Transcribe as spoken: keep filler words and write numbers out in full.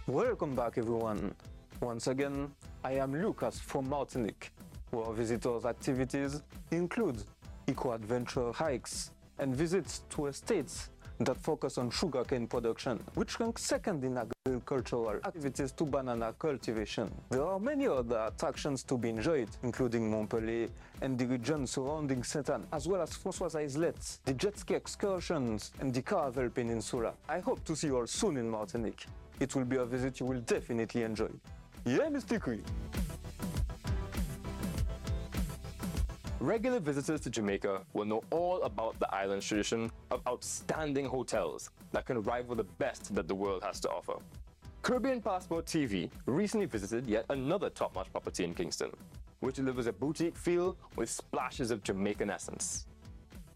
Welcome back, everyone. Once again, I am Lucas from Martinique, where visitors' activities include eco-adventure hikes and visits to estates that focus on sugarcane production, which ranks second in agricultural activities to banana cultivation. There are many other attractions to be enjoyed, including Montpellier and the region surrounding Saint-Anne, as well as François Islets, the jet ski excursions, and the Caravelle Peninsula. I hope to see you all soon in Martinique. It will be a visit you will definitely enjoy. Yeah, Mister Cree. Regular visitors to Jamaica will know all about the island's tradition of outstanding hotels that can rival the best that the world has to offer. Caribbean Passport T V recently visited yet another top-notch property in Kingston, which delivers a boutique feel with splashes of Jamaican essence.